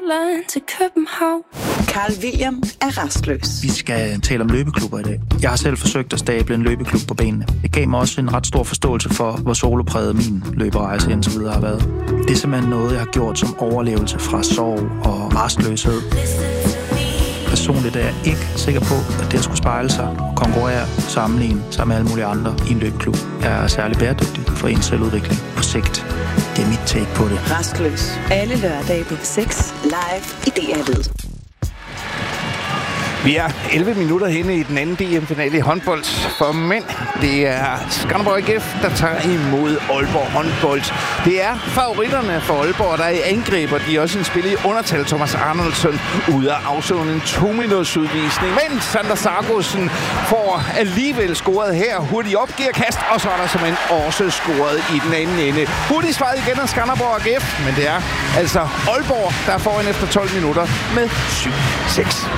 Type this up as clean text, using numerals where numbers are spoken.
Sjælland til København. Carl William er rastløs. Vi skal tale om løbeklubber i dag. Jeg har selv forsøgt at stable en løbeklub på benene. Det gav mig også en ret stor forståelse for, hvor solopræget min løberejse indtil videre har været. Det er simpelthen noget, jeg har gjort som overlevelse fra sorg og rastløshed. Personligt er jeg ikke sikker på, at det at skulle spejle sig og konkurrere sammenligne sig med alle mulige andre i en løbeklub er særlig bæredygtigt for en selvudvikling på sigt. Det er mit take på det. Rastløs. Alle hverdage på 6 live i DR Lyd. Vi er 11 minutter henne i den anden DM-finale i håndbold for mænd. Det er Skanderborg AGF, der tager imod Aalborg håndbold. Det er favoritterne for Aalborg, der er i angreb, og de er også en spiller i undertal. Thomas Arnoldsen ude af afzone en 2-minutters udvisning. Men Sander Sargussen får alligevel scoret her. Hurtigt opgiver kast, og så er der simpelthen også scoret i den anden ende. Hurtigt svaret igen af Skanderborg AGF, men det er altså Aalborg, der får en efter 12 minutter med 7-6.